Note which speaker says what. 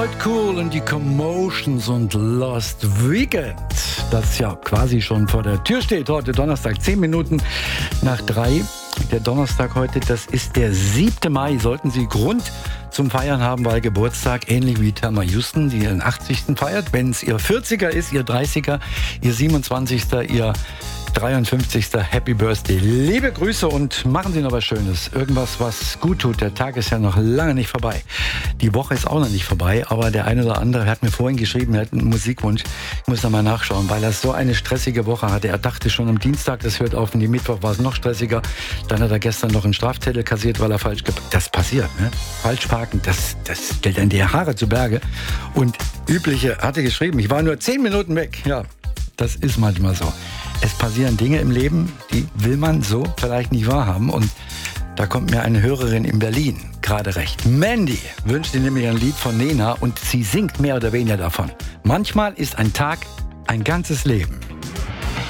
Speaker 1: Lloyd Cool und die Commotions und Lost Weekend, das ja quasi schon vor der Tür steht. Heute Donnerstag, 10 Minuten nach 3. Der Donnerstag heute, das ist der 7. Mai. Sollten Sie Grund zum Feiern haben, weil Geburtstag, ähnlich wie Thelma Houston, die ihren 80. feiert. Wenn es ihr 40er ist, ihr 30er, ihr 27., ihr 53. Happy Birthday. Liebe Grüße und machen Sie noch was Schönes. Irgendwas, was gut tut. Der Tag ist ja noch lange nicht vorbei. Die Woche ist auch noch nicht vorbei, aber der eine oder andere hat mir vorhin geschrieben, er hat einen Musikwunsch. Ich muss da mal nachschauen, weil er so eine stressige Woche hatte. Er dachte schon am Dienstag, das hört auf, und die Mittwoch war es noch stressiger. Dann hat er gestern noch einen Strafzettel kassiert, weil er falsch Das passiert, ne? Falsch parken, das stellt dann die Haare zu Berge. Und Übliche hatte geschrieben, ich war nur 10 Minuten weg. Ja, das ist manchmal so. Es passieren Dinge im Leben, die will man so vielleicht nicht wahrhaben. Und da kommt mir eine Hörerin in Berlin gerade recht. Mandy wünscht dir nämlich ein Lied von Nena und sie singt mehr oder weniger davon. Manchmal ist ein Tag ein ganzes Leben.